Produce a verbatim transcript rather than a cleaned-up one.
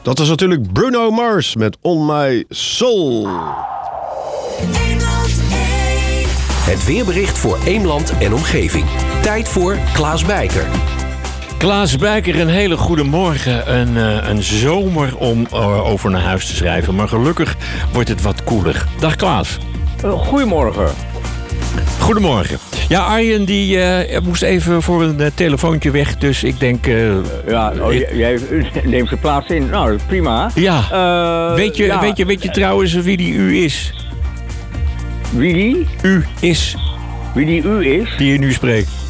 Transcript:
Dat is natuurlijk Bruno Mars met On My Soul. Het weerbericht voor Eemland en omgeving. Tijd voor Klaas Bijker. Klaas Bijker, een hele goede morgen. Een, uh, een zomer om uh, over naar huis te schrijven. Maar gelukkig wordt het wat koeler. Dag Klaas. Goedemorgen. Goedemorgen. Ja, Arjen die uh, moest even voor een uh, telefoontje weg. Dus ik denk... Uh, ja, oh, j- jij neemt zijn plaats in. Nou, prima. Ja. Uh, weet, je, ja. weet, je, weet je trouwens wie die u is? Wie die? U is. Wie die u is? Die je nu spreekt.